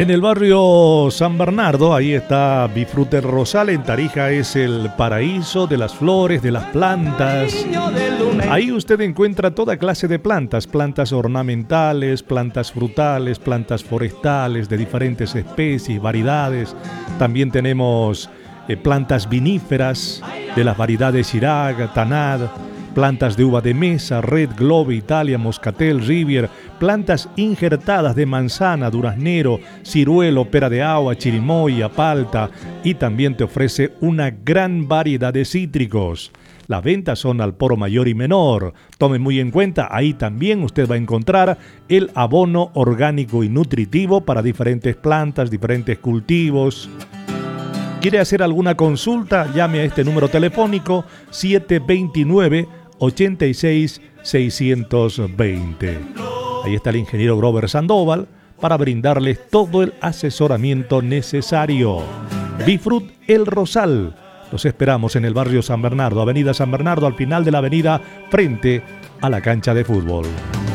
En el barrio San Bernardo, ahí está Bifrute El Rosal. En Tarija es el paraíso de las flores, de las plantas. Ahí usted encuentra toda clase de plantas, plantas ornamentales, plantas frutales, plantas forestales de diferentes especies, variedades. También tenemos plantas viníferas de las variedades Iraga, Tanad, plantas de uva de mesa, Red, Globe, Italia, Moscatel, Rivier, plantas injertadas de manzana, duraznero, ciruelo, pera de agua, chirimoya, palta, y también te ofrece una gran variedad de cítricos. Las ventas son al por mayor y menor. Tome muy en cuenta, ahí también usted va a encontrar el abono orgánico y nutritivo para diferentes plantas, diferentes cultivos. ¿Quiere hacer alguna consulta? Llame a este número telefónico 729-86-620. Ahí está el ingeniero Grover Sandoval para brindarles todo el asesoramiento necesario. Bifrut El Rosal. Los esperamos en el barrio San Bernardo, avenida San Bernardo, al final de la avenida, frente a la cancha de fútbol.